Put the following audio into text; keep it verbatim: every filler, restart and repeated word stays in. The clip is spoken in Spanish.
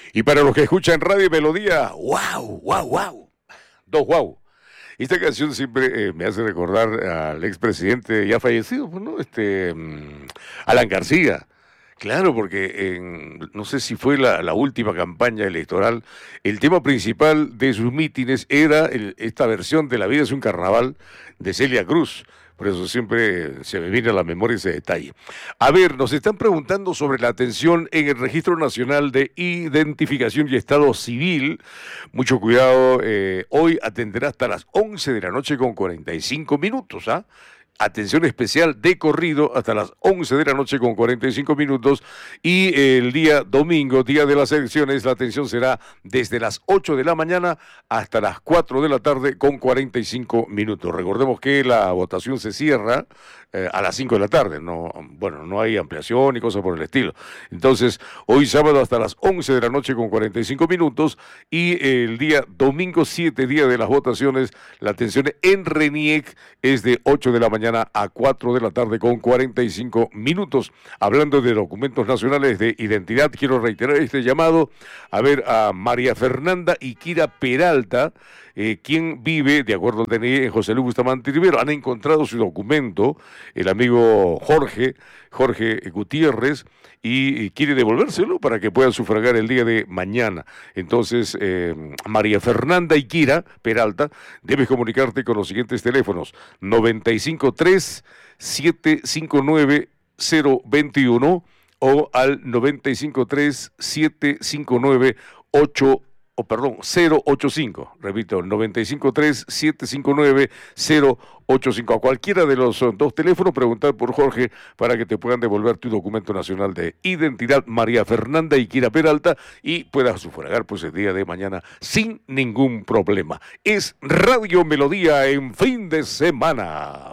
Y para los que escuchan Radio Melodía, wow, wow, wow. Dos wow. Esta canción siempre eh, me hace recordar al expresidente ya fallecido, pues, ¿no? Este, mm, Alan García. Claro, porque en, no sé si fue la, la última campaña electoral, el tema principal de sus mítines era el- esta versión de La vida es un carnaval de Celia Cruz. Por eso siempre se me viene a la memoria ese detalle. A ver, nos están preguntando sobre la atención en el Registro Nacional de Identificación y Estado Civil. Mucho cuidado, eh, hoy atenderá hasta las once de la noche con cuarenta y cinco minutos, ¿ah? Atención especial de corrido hasta las once de la noche con cuarenta y cinco minutos y el día domingo, día de las elecciones, la atención será desde las ocho de la mañana hasta las cuatro de la tarde con cuarenta y cinco minutos. Recordemos que la votación se cierra eh, a las cinco de la tarde, no, bueno, no hay ampliación ni cosas por el estilo. Entonces, hoy sábado hasta las once de la noche con cuarenta y cinco minutos y el día domingo siete, día de las votaciones, la atención en RENIEC es de ocho de la mañana a cuatro de la tarde con cuarenta y cinco minutos. Hablando de documentos nacionales de identidad, quiero reiterar este llamado a ver a María Fernanda Iquira Peralta, eh, quien vive, de acuerdo al D N I, en José Luis Bustamante Rivero. Han encontrado su documento, el amigo Jorge, Jorge Gutiérrez, y, y quiere devolvérselo para que pueda sufragar el día de mañana. Entonces, eh, María Fernanda Iquira Peralta, debes comunicarte con los siguientes teléfonos: noventa y cinco tres, siete cinco nueve, cero veintiuno o al noventa y cinco tres, siete cinco nueve, ocho o perdón, cero ochenta y cinco. Repito, noventa y cinco tres, siete cinco nueve, cero ochenta y cinco. A cualquiera de los eh, dos teléfonos, preguntar por Jorge para que te puedan devolver tu documento nacional de identidad, María Fernanda Iquira Peralta, y puedas sufragar pues el día de mañana sin ningún problema. Es Radio Melodía en fin de semana.